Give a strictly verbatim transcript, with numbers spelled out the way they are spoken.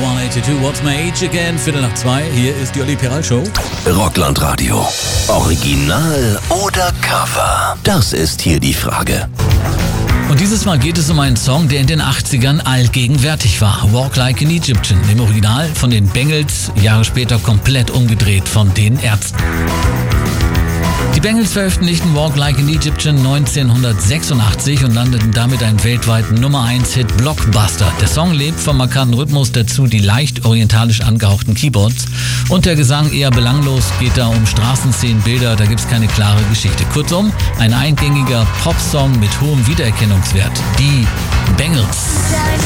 hundertzweiundachtzig, What's My Age Again, Viertel nach zwei, hier ist die Olli Peral Show. Rockland Radio. Original oder Cover? Das ist hier die Frage. Und dieses Mal geht es um einen Song, der in den achtzigern allgegenwärtig war. Walk Like an Egyptian, im Original von den Bangles, Jahre später komplett umgedreht von den Ärzten. Die Bangles veröffentlichten Walk Like an Egyptian neunzehnhundertsechsundachtzig und landeten damit einen weltweiten Nummer eins Hit Blockbuster. Der Song lebt vom markanten Rhythmus, dazu die leicht orientalisch angehauchten Keyboards und der Gesang eher belanglos, geht da um Straßenszenenbilder, da gibt's keine klare Geschichte. Kurzum, ein eingängiger Popsong mit hohem Wiedererkennungswert. Die Bangles.